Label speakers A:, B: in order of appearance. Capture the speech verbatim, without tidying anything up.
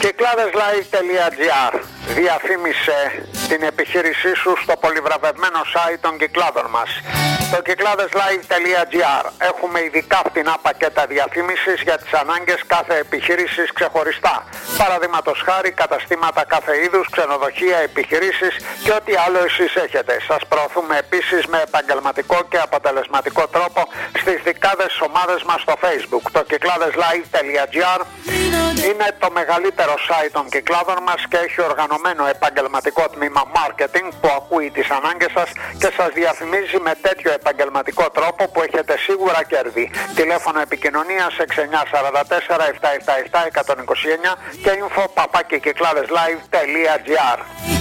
A: Κυκλάδεσlive.gr. Διαφήμισε την επιχείρησή σου στο πολυβραβευμένο site των Κυκλάδων μας. Το κυκλάδεσlive.gr. Έχουμε ειδικά φτηνά πακέτα διαφήμισης για τις ανάγκες κάθε επιχείρησης ξεχωριστά. Παραδείγματος χάρη καταστήματα κάθε είδους, ξενοδοχεία, επιχειρήσεις και ό,τι άλλο εσείς έχετε. Σας προωθούμε επίσης με επαγγελματικό και αποτελεσματικό τρόπο στις δεκάδες ομάδες μας στο Facebook. Το κυκλάδεσlive.gr είναι το μεγαλύτερο site των Κυκλάδων μας και έχει οργανωμένο επαγγελματικό τμήμα marketing που ακούει τις ανάγκες σας και σας διαφημίζει με τέτοιο επαγγελματικό τρόπο που έχετε σίγουρα κέρδη. Τηλέφωνο επικοινωνίας έξι εννιά τέσσερα τέσσερα επτά επτά επτά ένα δύο εννιά και info παπάκι κυκλάδεσlive.gr.